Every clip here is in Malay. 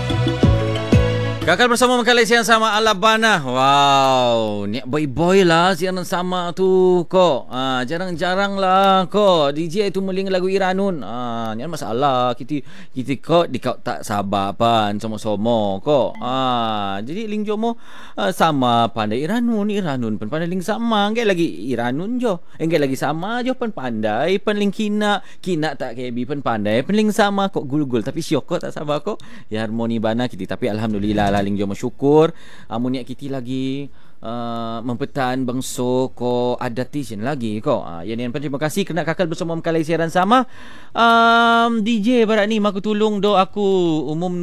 Kakak bersama Makalai siang sama Alabana. Wow, ni boy-boy lah siang sama tu kok. Jarang-jarang lah kok DJ tu meling lagu Iranun. Ni masalah kita kok di kau tak sabar pan sama-sama kok. Jadi ling jomo sama pandai Iranun pan pandai ling sama. Engkai lagi Iranun jo. Engkai lagi sama jo pan pandai pan ling kina tak kebi pan pandai pan ling sama kok gul-gul tapi syok kok tak sabar kok. Ya harmoni bana kita tapi alhamdulillah laling jom syukur amun kita lagi mempertahan bangsa ko adaptation lagi ko. Yang terima kasih kerana kakak bersama Makalai siaran sama. DJ barat ni maku tolong do aku umum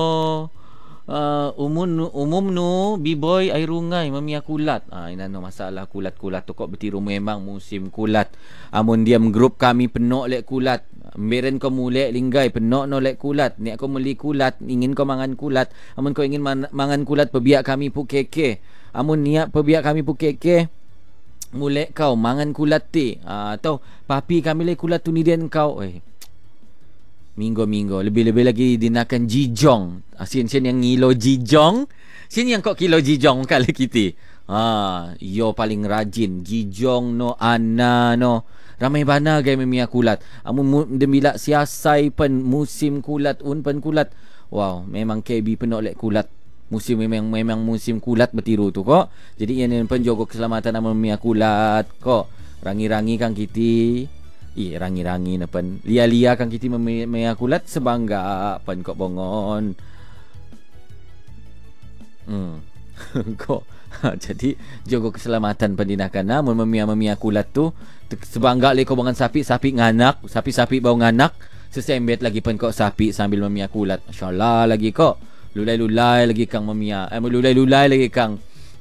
no B-boy air rungai memia kulat. Ina no masalah kulat-kulat tu kok bertiru memang musim kulat. Amun diam grup kami penuh lek kulat. Mberen kau mulek linggai penuh no lek kulat. Ni aku meli kulat, ingin kau mangan kulat. Amun kau ingin mangan kulat pebiak kami pu keke. Amun niat pebiak kami pu keke mulek kau mangan kulat ti. Atau papi kami lek kulat tu ni dia kau. Minggu lebih-lebih lagi dinakan jijong. Sin yang ngilo jijong. Sin yang kok kilo jijong kali kita. Yo paling rajin jijong no ana no. Ramai bana gay memia kulat. Amun dembila siasai pen musim kulat pen kulat. Wow, memang KB penuh lek kulat. Musim memang musim kulat bertiru tu kok. Jadi yang penjogo keselamatan amun memia kulat kok. Rangi-rangi kan kita. Rangi-rangi napan. Lia-lia kan kita memia kulat sebangga pen kok bongon. Kok jadi jogo keselamatan pendinakan namun memia kulat tu sebangga le kau bangan sapi nganak, sapi bau nganak, sesembet lagi pen kok sapi sambil memia kulat. Masyaallah lagi kok. Lulai-lulai lagi kang memia. Lulai-lulai lagi kang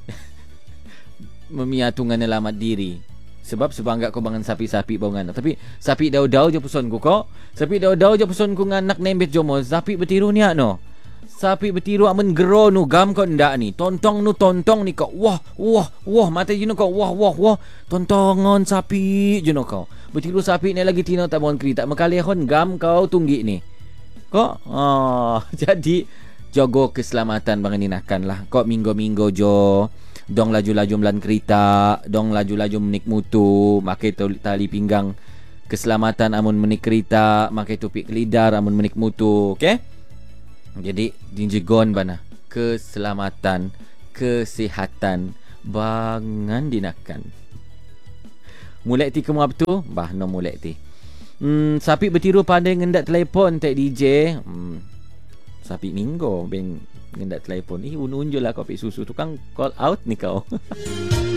memia tungan selamat diri. Sebab sebangga kau bangan sapi bau nganak. Tapi sapi dau-dau je peson ku kok. Sapi dau-dau je peson ku nganak nembet jomo. Sapi bertiru ni no. Sapi bertiru amen gero nu gam kau ndak ni. Tontong ni kau. Wah. Mata you kau. Wah. Tontongon sapi je no kau. Bertiru sapi ni lagi tino tak mohon kerita. Makalihon gam kau tunggi ni. Kok? Jadi jago keselamatan banginakan lah. Kok minggu-minggu jo. Dong laju-laju melan kereta. Dong laju-laju menik mutu. Makai tali pinggang. Keselamatan amun menik kereta. Makai tupik lidar amun menik mutu. Okay? Jadi dinjegon bana keselamatan, kesihatan bangan dinakan. Mulai ti kemap tu, bah no mulai ti. Sapi bertiru pandai ngendak telefon tak DJ. Sapi minggu ben ngendak telefon. Unjul lah kopi susu tukang call out ni kau.